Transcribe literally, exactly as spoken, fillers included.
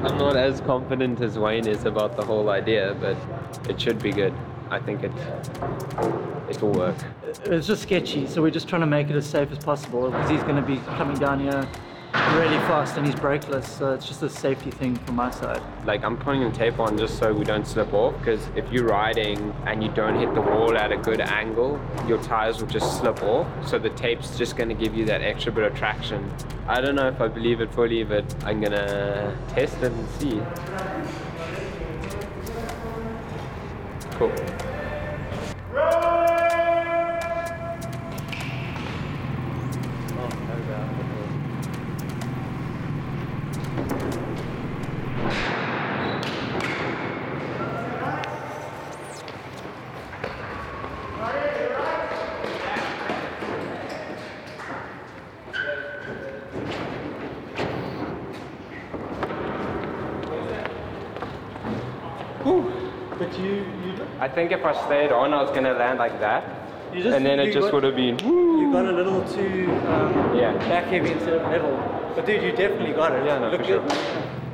I'm not as confident as Wayne is about the whole idea, but it should be good. I think it it'll work. It's just sketchy, so we're just trying to make it as safe as possible because he's going to be coming down here really fast and he's brakeless, so it's just a safety thing from my side. Like, I'm putting the tape on just so we don't slip off, because if you're riding and you don't hit the wall at a good angle, your tires will just slip off, so the tape's just going to give you that extra bit of traction. I don't know if I believe it fully, but I'm gonna test it and see. Cool. But you, you, I think if I stayed on, I was gonna land like that, you just, and then it just got, would have been. Woo. You got a little too um, Yeah. back heavy instead of level. But dude, you definitely got it. Yeah, no, Look for sure. good.